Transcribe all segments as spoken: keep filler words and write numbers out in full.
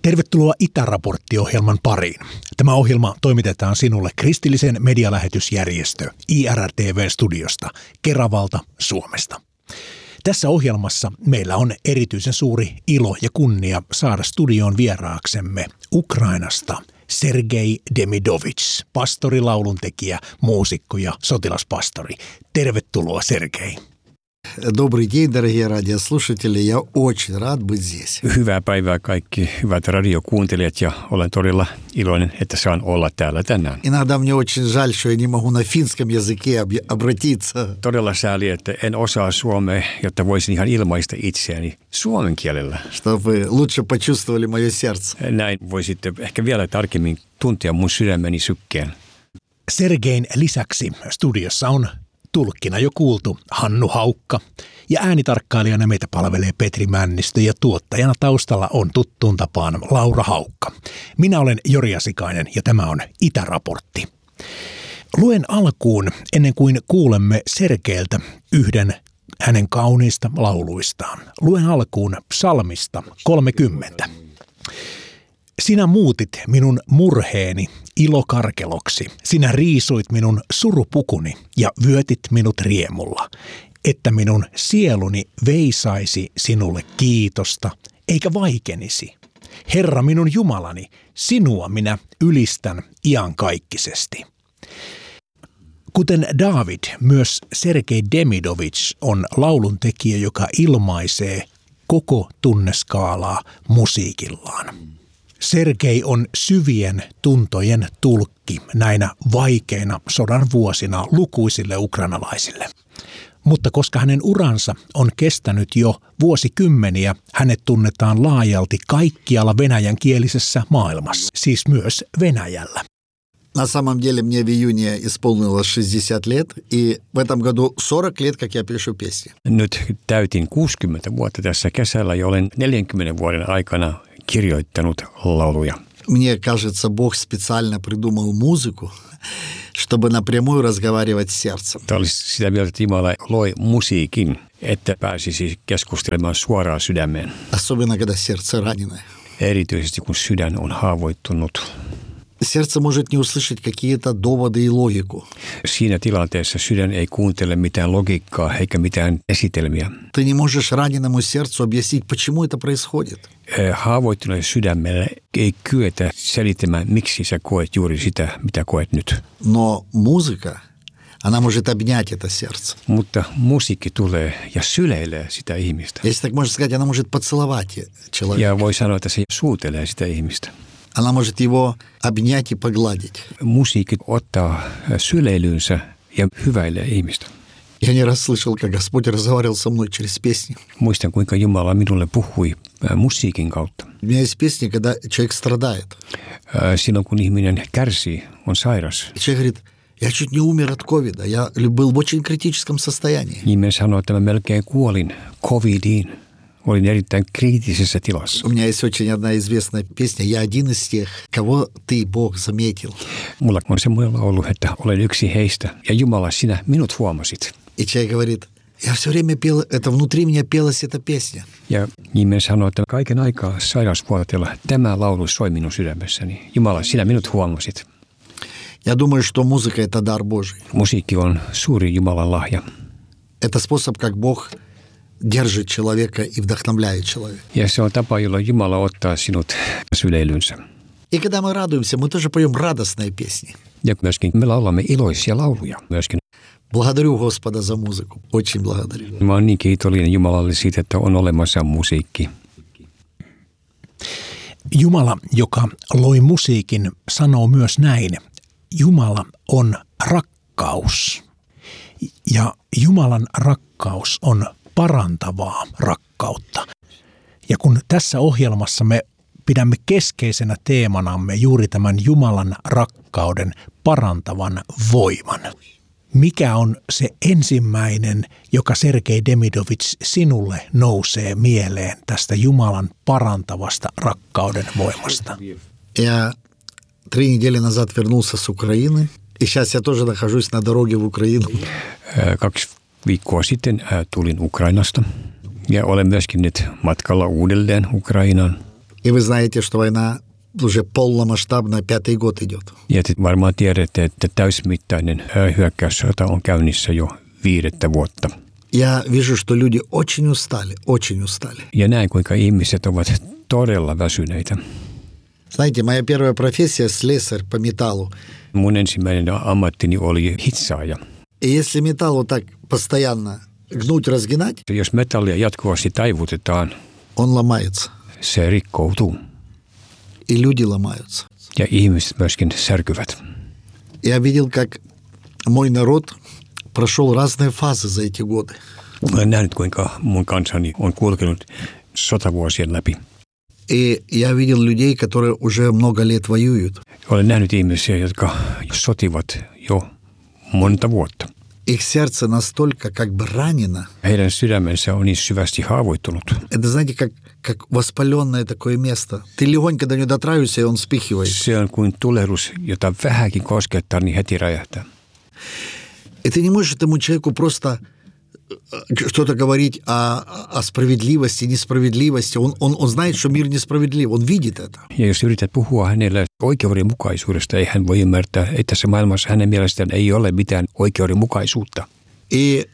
Tervetuloa Itäraportti-ohjelman pariin. Tämä ohjelma toimitetaan sinulle kristillisen medialähetysjärjestö I R T V-studiosta Keravalta, Suomesta. Tässä ohjelmassa meillä on erityisen suuri ilo ja kunnia saada studioon vieraaksemme Ukrainasta Sergei Demidovits, pastori, lauluntekijä, muusikko ja sotilaspastori. Tervetuloa, Sergei. Добрый день, дорогие радиослушатели. Я очень рад быть здесь. Hyvää päivää kaikki hyvät radiokuuntelijat ja olen todella iloinen, että saan olla täällä tänään. Иногда мне очень жаль, что я не могу на финском языке обратиться. Todella sääli, että en osaa suomea, jotta voisin ihan ilmaista itseäni suomen kielellä. Чтобы лучше почувствовали мое сердце. Näin voisitte ehkä vielä tarkemmin tuntea mun sydämeni sykkeen. Sergein lisäksi studiossa on tulkkina jo kuultu Hannu Haukka ja äänitarkkailijana meitä palvelee Petri Männistö ja tuottajana taustalla on tuttuun tapaan Laura Haukka. Minä olen Jori Asikainen ja tämä on Itäraportti. Luen alkuun ennen kuin kuulemme Sergeiltä yhden hänen kauniista lauluistaan. Luen alkuun psalmista kolmekymmentä. Sinä muutit minun murheeni ilokarkeloksi. Sinä riisuit minun surupukuni ja vyötit minut riemulla, että minun sieluni veisaisi sinulle kiitosta, eikä vaikenisi. Herra minun Jumalani, sinua minä ylistän iankaikkisesti. Kuten David, myös Sergei Demidovits on lauluntekijä, joka ilmaisee koko tunneskaalaa musiikillaan. Sergei on syvien tuntojen tulkki näinä vaikeina sodan vuosina lukuisille ukrainalaisille. Mutta koska hänen uransa on kestänyt jo vuosikymmeniä, hänet tunnetaan laajalti kaikkialla venäjänkielisessä maailmassa, siis myös Venäjällä. На самом деле мне в июне исполнилось шестьдесят лет, и в этом году сорок лет, как я пишу песни. Nyt täytin kuusikymmentä vuotta tässä kesällä ja olen neljänkymmenen vuoden aikana kirjoittanut lauluja. Мне кажется, Бог специально придумал музыку, чтобы напрямую разговаривать с сердцем. Tämä olisi sitä mieltä, että Jumala loi musiikin, että pääsisi keskustelemaan suoraan sydämeen. Особенно, когда сердце раненое. Erityisesti kun sydän on haavoittunut. Сердце может не услышать какие-то доводы и логику. Siinä tilanteessa sydän ei kuuntele mitään logiikkaa eikä mitään esitelmiä. Ты не можешь раненому сердцу объяснить, почему это происходит. Haavoittuneelle sydämelle ei kyetä selittämään, miksi sä koet juuri sitä, mitä koet nyt. Но музыка, она может обнять это сердце. Mutta musiikki tulee ja syleilee sitä ihmistä. Если так можно сказать, она может поцеловать человека. Ja voi sanoa, että se suutelee sitä ihmistä. Она может его обнять и погладить. Musiikki ottaa syleilyynsä ja hyväilee ihmistä. Я не раз слышал, как Господь разговаривал со мной через песни. Muistan, kuinka Jumala minulle puhui musiikin kautta. У меня есть песни, когда человек страдает. Silloin, kun ihminen kärsii, on sairas. Человек говорит, я чуть не умер от ковида, я был в очень критическом состоянии. Ihminen sanoo, että mä melkein kuolin covidiin. Olin erittäin kriittisessä tilassa. У меня есть очень одна известная песня, я один из тех, кого ты, Бог, заметил. Mulla on semmoinen laulu, että olen yksi heistä ja Jumala, sinä minut huomasit. И человек говорит, я все время пел, это внутри меня пелась эта песня. Ja ihminen sanoo, että kaiken aikaa sairausvuorotella tämä laulu soi minun sydämessäni. Jumala, sinä minut huomasit. Я думаю, что музыка – это дар Божий. Musiikki on suuri Jumalan lahja. Это способ, как Бог держит человека и вдохновляет человека. Ja se on tapa, jolla Jumala ottaa sinut syleilynsä. И когда мы радуемся, мы тоже поем радостные песни. Ja myöskin me laulamme iloisia lauluja myöskin. Благодарю Господа за музыку. Очень благодарю. Mä oon niin kiitollinen Jumalalle siitä, että on olemassa musiikki. Jumala, joka loi musiikin, sanoo myös näin. Jumala on rakkaus. Ja Jumalan rakkaus on parantavaa rakkautta. Ja kun tässä ohjelmassa me pidämme keskeisenä teemanamme juuri tämän Jumalan rakkauden parantavan voiman. Mikä on se ensimmäinen, joka Sergei Demidovits sinulle nousee mieleen tästä Jumalan parantavasta rakkauden voimasta? Я три недели назад вернулся с Украины, и сейчас я тоже нахожусь на дороге в Украину. Kaksi viikkoa sitten tulin Ukrainasta ja olen myöskin nyt matkalla uudelleen Ukrainaan. И вы знаете, что война уже полномасштабная, пятый год идет. Ja te varmaan tiedätte, että täysmittainen hyökkäyssota on käynnissä jo viidettä vuotta. Я вижу, что люди очень устали, очень устали. Ja näin, kuinka ihmiset ovat todella väsyneitä. Знаете, моя первая профессия – слесарь по металлу. Mun ensimmäinen ammattini oli hitsaaja. И если металл вот так постоянно гнуть, разгинать, Jos metallia jatkuvasti taivutetaan, он ломается. se rikkoutuu. И люди ломаются. Ja ihmiset myöskin särkyvät. Я видел, как мой народ прошел разные фазы за эти годы. Olen nähnyt, kuinka mun kansani on kulkenut sotavuosien läpi. И я видел людей, которые уже много лет воюют. Olen nähnyt ihmisiä, jotka sotivat jo monta vuotta. Их сердце настолько как бы ранено. Heidän sydämensä on niin syvästi haavoittunut. Это, знаете, как, как воспаленное такое место. Ты легонько до него дотравишься, и он вспыхивает. Se on kuin tulehdus, jota vähänkin koskettaa, niin heti räjähtää. И ты не можешь этому человеку просто что-то говорить о, о справедливости, несправедливости. Он, он, он знает, что мир несправедлив. Он видит это. Ja jos yrität puhua hänelle oikeudenmukaisuudesta, ei hän voi ymmärtää, että tässä maailmassa hänen mielestään ei ole mitään oikeudenmukaisuutta. И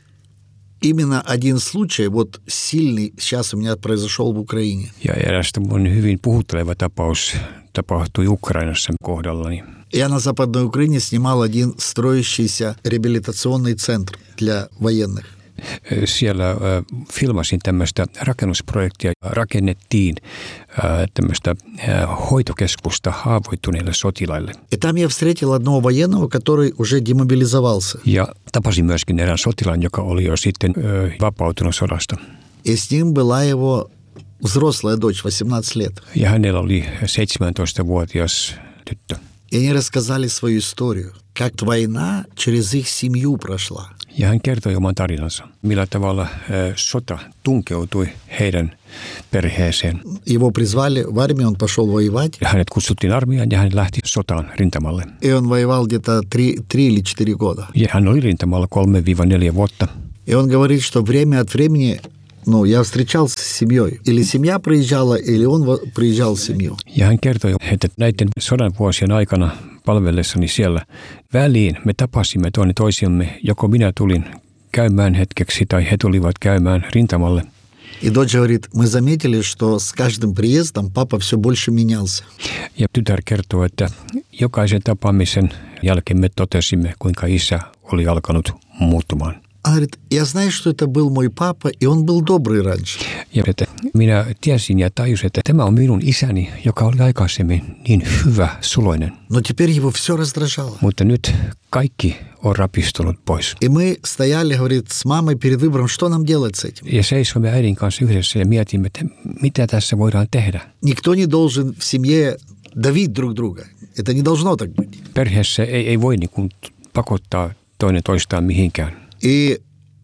именно один случай, вот сильный, сейчас у меня произошел в Украине. Ja erästä mun hyvin puhutteleva tapaus tapahtui Ukrainassa kohdallani. Я на Западной Украине снимал один строящийся реабилитационный центр для военных. Siellä äh, filmasin tämmöistä rakennusprojektia. Rakennettiin äh, tämmöistä äh, hoitokeskusta haavoittuneille sotilaille. И там я встретил одного военного, который уже демобилизовался. Ja tapasin myöskin erään sotilaan, joka oli jo sitten äh, vapautunut sodasta. И с ним была его взрослая дочь, восемнадцать лет. Ja hänellä oli seitsemäntoistavuotias tyttö. И они рассказали свою историю, как война через их семью прошла. Ja hän kertoi oman tarinansa, millä tavalla äh, sota tunkeutui heidän perheeseen. Его призвали в армию, он пошел воевать. Ja hänet kutsuttiin armeijaan ja hän lähti sotaan rintamalle. И он воевал где-то три, три или четыре года. Ja hän oli rintamalla kolme neljä vuotta. И он говорит, что время от времени, ну, я встречался с семьей. Или семья приезжала, или он приезжал в семью. Ja hän kertoi, että näiden sodan vuosien aikana palvellessani siellä väliin me tapasimme toinen toisiamme, joko minä tulin käymään hetkeksi tai he tulivat käymään rintamalle. И дочь говорит, мы заметили, что с каждым приездом папа все больше менялся. Ja tytär kertoo, että jokaisen tapaamisen jälkeen me totesimme, kuinka isä oli alkanut muuttumaan. Она говорит, я знаю, что это был мой папа, и он был добрый раньше. Ja että minä tiesin ja tajusin, että tämä on minun isäni, joka oli aikaisemmin niin hyvä, suloinen. Но теперь его все раздражало. Mutta nyt kaikki on rapistunut pois. И мы стояли, говорит, с мамой перед выбором, что нам делать с этим. Ja seisomme äidin kanssa yhdessä ja mietimme, että mitä tässä voidaan tehdä. Никто не должен в семье давить друг друга. Это не должно так быть. Perheessä ei, ei voi niin kuin pakottaa toinen toistaan mihinkään. И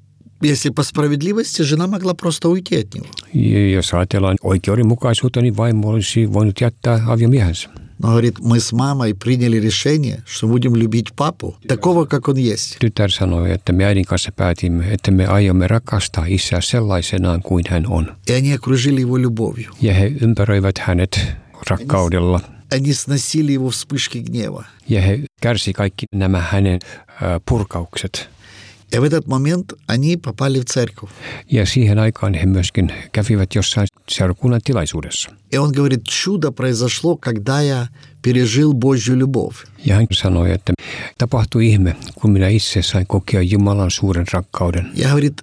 если по справедливости, жена могла просто уйти от него. Ja jos ajatellaan oikeudenmukaisuutta, niin vaimo olisi voinut jättää aviomiehensä. Но, говорит, мы с мамой приняли решение, что будем любить папу, такого, как он есть. Tytär sanoi, että me äidin kanssa päätimme, että me aiomme rakastaa isää sellaisenaan kuin hän on. И они окружили его любовью. Ja he ympäröivät hänet rakkaudella. Они сносили его вспышки гнева. Ja he kärsi kaikki nämä hänen äh, purkaukset. И в этот момент они попали в церковь. Ja siihen aikaan he myöskin kävivät jossain seurakunnan tilaisuudessa. И он говорит, чудо произошло, когда я пережил Божью любовь. Ja hän sanoi, että tapahtui ihme, kun minä itse sain kokea Jumalan suuren rakkauden. Я, говорит,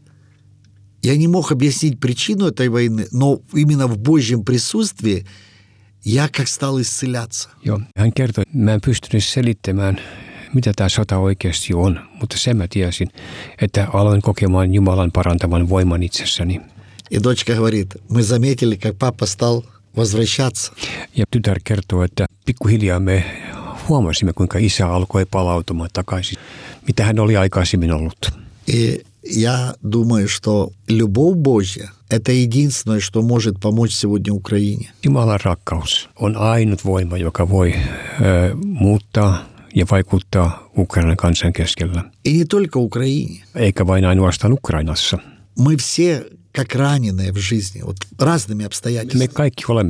я не мог объяснить причину этой войны, но именно в Божьем присутствии я как стал исцеляться. Joo, hän kertoi, että mä en pystynyt selittämään, mitä tämä sota oikeasti on, mutta sen mä tiesin, että aloin kokemaan Jumalan parantavan voiman itsessäni. И дочка говорит, мы заметили, как папа стал возвращаться. Ja tytär kertoo, että pikkuhiljaa me huomasimme, kuinka isä alkoi palautumaan takaisin, mitä hän oli aikaisemmin ollut. И я думаю, что любовь Божья – это единственное, что может помочь сегодня Украине. Jumalan rakkaus on ainut voima, joka voi ö, muuttaa ja vaikuttaa Ukrainan kansan keskellä. И не только Украине. Eikä vain ainoastaan Ukrainassa. Мы все как раненые в жизни, вот разными Me обстоятельствами. kaikki olemme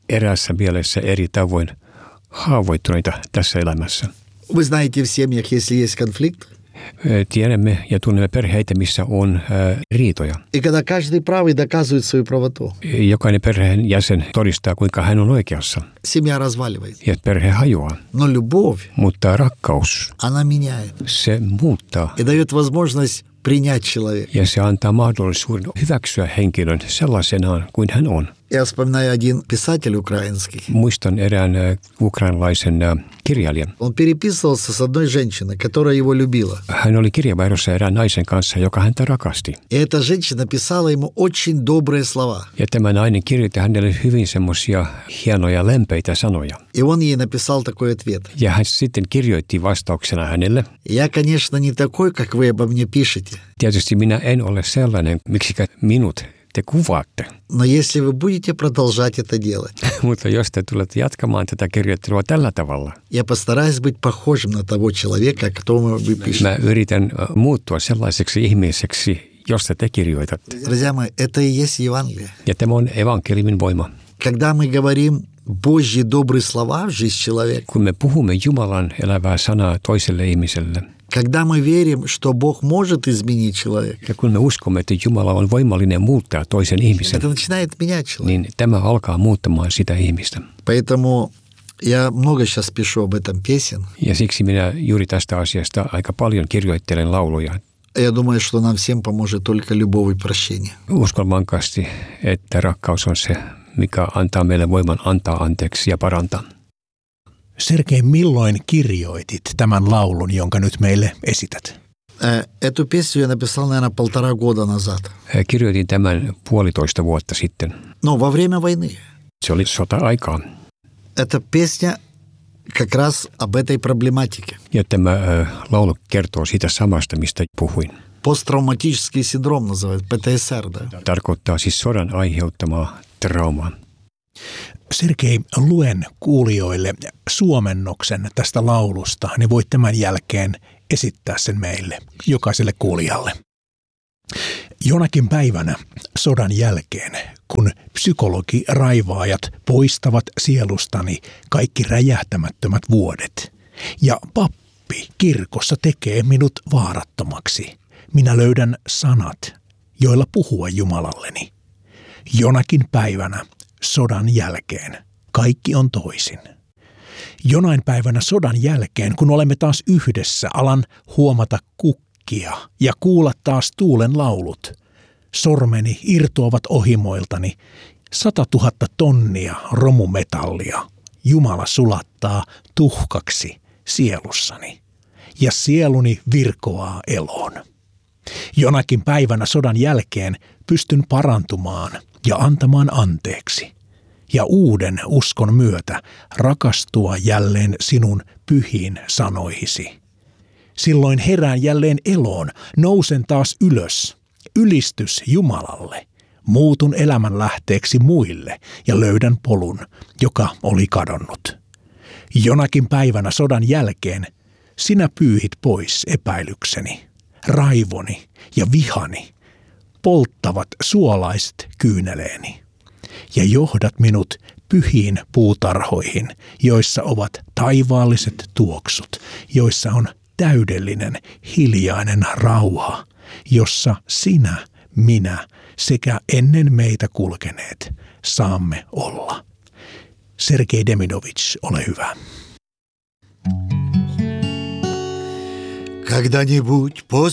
eräässä mielessä eri tavoin haavoittuneita tässä elämässä. Вы знаете, в семьях, если есть конфликт, Tiedämme ja tunnemme perheitä, missä on ää, riitoja. и когда каждый правый доказывает свою правоту, Jokainen perheen jäsen todistaa, kuinka hän on oikeassa. семья разваливается. Ja perhe hajoaa. Но любовь, Mutta rakkaus, она меняет se muuttaa. и дает возможность принять человека. Ja se antaa mahdollisuuden hyväksyä henkilön sellaisenaan kuin hän on. Я вспоминаю один писатель украинский. Muistan erään ää, ukrainalaisen ää, kirjailijan. Он переписывался с одной женщиной, которая его любила. Hän oli kirjavaihdossa erään naisen kanssa, joka häntä rakasti. И эта женщина писала ему очень добрые слова. Ja tämä nainen kirjoitti hänelle hyvin semmoisia hienoja, lempeitä sanoja. И он ей написал такой ответ. Ja hän sitten kirjoitti vastauksena hänelle. Я, конечно, не такой, как вы обо мне пишете. Tietysti minä en ole sellainen, miksikä minut te kuvaatte. Но если вы будете продолжать это делать, Mutta jos te tulette jatkamaan tätä kirjoittelua tällä tavalla, я постараюсь быть похожим на того человека, которому вы пишете. mä yritän ö, muuttua sellaiseksi ihmiseksi, josta te kirjoitatte. Друзья мои, это и есть Евангелие. Ja tämä on evankeliumin voima. Когда мы говорим Божьи добрые слова в жизнь человека, Kun me puhumme Jumalan elävää sanaa toiselle ihmiselle, когда мы верим, что Бог может изменить человека, ja kun me uskomme, että Jumala on voimallinen muuttaa toisen ihmisen, это начинает менять человека. niin tämä alkaa muuttamaan sitä ihmistä. Поэтому я много сейчас пишу об этом песен. Ja siksi minä juuri tästä asiasta aika paljon kirjoittelen lauluja. Я думаю, что нам всем поможет только любовь и прощение. Uskon vankasti, että rakkaus on se, mikä antaa meille voiman antaa anteeksi ja parantaa. Sergei, milloin kirjoitit tämän laulun, jonka nyt meille esität? Э, Эту песню я написал, наверное, полтора года назад. Kirjoitin tämän puolitoista vuotta sitten. Но во время войны. Se oli sota-aikaa. Эта песня как раз об этой проблематике. Ja tämä ö, laulu kertoo siitä samasta, mistä puhuin. Посттравматический синдром называют, P T S R, да? Tarkoittaa siis sodan aiheuttamaa traumaa. Sergei, luen kuulijoille suomennoksen tästä laulusta, niin voit tämän jälkeen esittää sen meille, jokaiselle kuulijalle. Jonakin päivänä sodan jälkeen, kun psykologi-raivaajat poistavat sielustani kaikki räjähtämättömät vuodet, ja pappi kirkossa tekee minut vaarattomaksi, minä löydän sanat, joilla puhua Jumalalleni. Jonakin päivänä sodan jälkeen kaikki on toisin. Jonain päivänä sodan jälkeen, kun olemme taas yhdessä, alan huomata kukkia ja kuulla taas tuulen laulut. Sormeni irtoavat ohimoiltani, sata tuhatta tonnia romumetallia. Jumala sulattaa tuhkaksi sielussani, ja sieluni virkoaa eloon. Jonakin päivänä sodan jälkeen pystyn parantumaan ja antamaan anteeksi, ja uuden uskon myötä rakastua jälleen sinun pyhiin sanoihisi. Silloin herään jälleen eloon, nousen taas ylös, ylistys Jumalalle, muutun elämänlähteeksi muille ja löydän polun, joka oli kadonnut. Jonakin päivänä sodan jälkeen sinä pyyhit pois epäilykseni, raivoni ja vihani, polttavat suolaiset kyyneleeni, ja johdat minut pyhiin puutarhoihin, joissa ovat taivaalliset tuoksut, joissa on täydellinen hiljainen rauha, jossa sinä, minä sekä ennen meitä kulkeneet saamme olla. Sergei Demidovich, ole hyvä. Когда-нибудь после